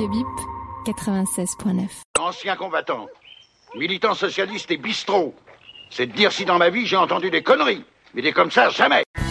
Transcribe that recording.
Radio Bip 96.9. Ancien combattant, militant socialiste et bistrot. C'est de dire si dans ma vie j'ai entendu des conneries. Mais des comme ça, jamais.